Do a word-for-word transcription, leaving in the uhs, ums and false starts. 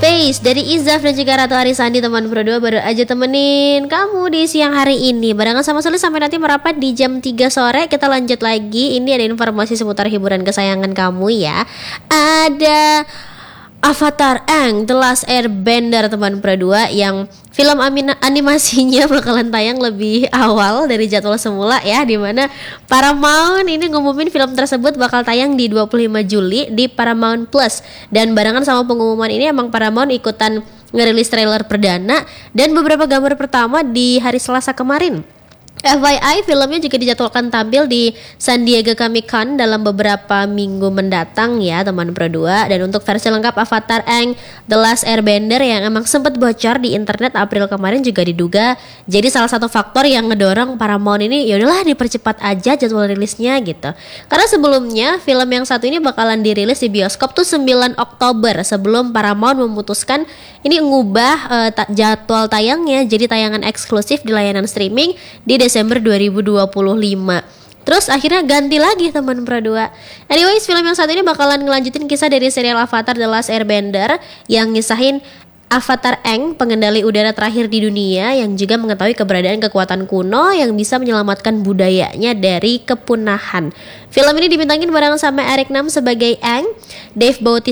Space dari Izaf dan juga Ratu Arisandi teman berdua baru aja temenin kamu di siang hari ini. Barengan sama Sulis sampai nanti merapat di jam tiga sore. Kita lanjut lagi. Ini ada informasi seputar hiburan kesayangan kamu ya. Ada Avatar Aang The Last Airbender teman berdua, yang film amin- animasinya bakalan tayang lebih awal dari jadwal semula ya, dimana Paramount ini ngumumin film tersebut bakal tayang di dua puluh lima Juli di Paramount Plus. Dan barengan sama pengumuman ini emang Paramount ikutan ngerilis trailer perdana dan beberapa gambar pertama di hari Selasa kemarin. F Y I, filmnya juga dijadwalkan tampil di San Diego Comic Con dalam beberapa minggu mendatang ya teman berdua. Dan untuk versi lengkap Avatar Aang The Last Airbender yang emang sempat bocor di internet April kemarin juga diduga jadi salah satu faktor yang ngedorong Paramount ini yaudahlah dipercepat aja jadwal rilisnya gitu. Karena sebelumnya film yang satu ini bakalan dirilis di bioskop tuh sembilan Oktober sebelum Paramount memutuskan ini ngubah uh, ta- jadwal tayangnya jadi tayangan eksklusif di layanan streaming di Desember dua ribu dua puluh lima. Terus akhirnya ganti lagi teman berdua. Anyways, film yang satu ini bakalan ngelanjutin kisah dari serial Avatar The Last Airbender yang ngisahin Avatar Aang, pengendali udara terakhir di dunia yang juga mengetahui keberadaan kekuatan kuno yang bisa menyelamatkan budayanya dari kepunahan. Film ini dibintangin bareng sama Eric Nam sebagai Aang, Dave Bautista